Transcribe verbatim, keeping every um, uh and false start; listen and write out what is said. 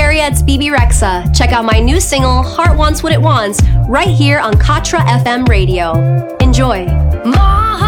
Bulgaria, it's Bebe Rexha. Check out my new single, Heart Wants What It Wants, right here on Katra F M Radio. Enjoy. My